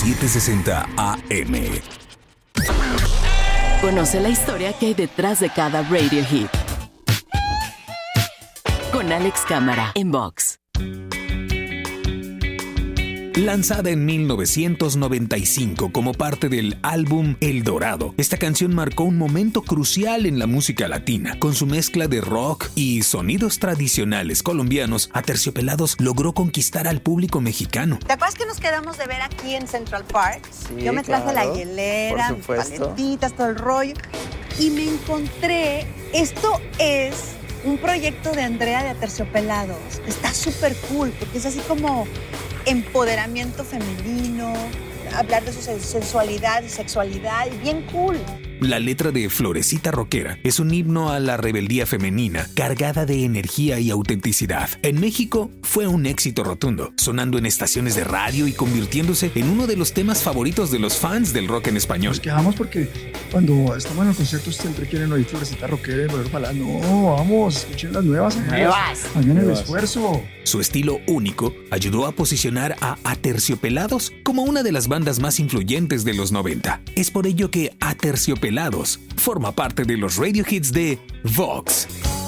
760 AM. Conoce la historia que hay detrás de cada radio hit. Con Alex Cámara en Vox. Lanzada en 1995 como parte del álbum El Dorado, esta canción marcó un momento crucial en la música latina. Con su mezcla de rock y sonidos tradicionales colombianos, Aterciopelados logró conquistar al público mexicano. ¿Te acuerdas que nos quedamos de ver aquí en Central Park? Sí, yo me traje claro, la hielera, mis paletitas, todo el rollo. Y me encontré, esto es un proyecto de Andrea de Aterciopelados. Está súper cool porque es así como empoderamiento femenino, hablar de su sensualidad y sexualidad, y bien cool. La letra de Florecita Rockera es un himno a la rebeldía femenina, cargada de energía y autenticidad. En México fue un éxito rotundo, sonando en estaciones de radio y convirtiéndose en uno de los temas favoritos de los fans del rock en español. Nos quejamos porque cuando estamos en los conciertos siempre quieren oír Florecita Rockera y volver para No, vamos, escuchen las nuevas. Hagan el esfuerzo. Su estilo único ayudó a posicionar a Aterciopelados como una de las bandas más influyentes de los 90. Es por ello que Aterciopelados forma parte de los radio hits de Vox.